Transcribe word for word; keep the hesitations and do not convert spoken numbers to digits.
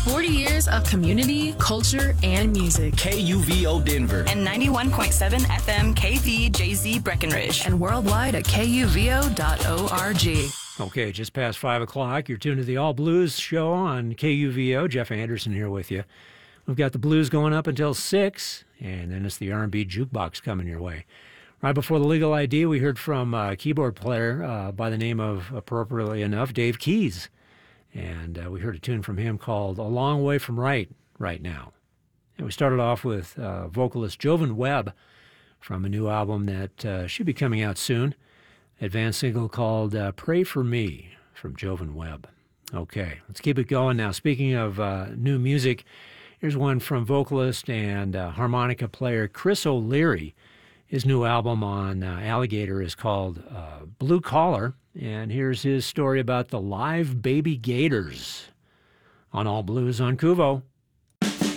forty years of community, culture, and music. K U V O Denver. And ninety-one point seven F M K V J Z Breckenridge. And worldwide at K U V O dot org. Okay, just past five o'clock. You're tuned to the All Blues Show on K U V O. Jeff Anderson here with you. We've got the blues going up until six, and then it's the R and B jukebox coming your way. Right before the Legal I D, we heard from a keyboard player uh, by the name of, appropriately enough, Dave Keys. And uh, we heard a tune from him called A Long Way From Right right now. And we started off with uh, vocalist Jovan Webb from a new album that uh, should be coming out soon. Advanced single called uh, Pray For Me from Jovan Webb. Okay, let's keep it going now. Speaking of uh, new music, here's one from vocalist and uh, harmonica player Chris O'Leary. His new album on uh, Alligator is called uh, Blue Collar, and here's his story about the live baby gators on All Blues on Kuvo.